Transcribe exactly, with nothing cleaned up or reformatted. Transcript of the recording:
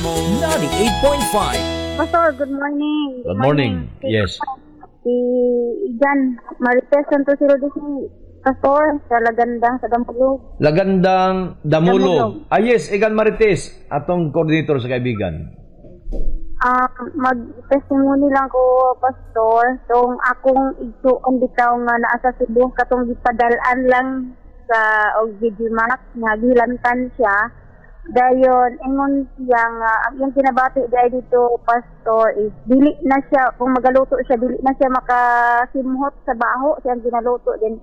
ninety-eight point five. Pastor, good morning. Good morning. Yes. Si Igan Marites Santos Silodi si Pastor sa Lagandang sa Dampulog. Lagandang Damulog. Damulog. Ah, yes, Igan Marites, atong coordinator sa kaibigan. Ah, mag-testimony lang ko, Pastor. Tong akong igsuon bitaw nga naa sa Cebu katong gipadalaan lang sa og Vigimax nga gilantan siya. Dayon ingon siya nga ang iyang kinabati dai dito, Pastor, is dili na siya kung magaluto siya dili na siya makasimhot sa baho siyang ginaluto din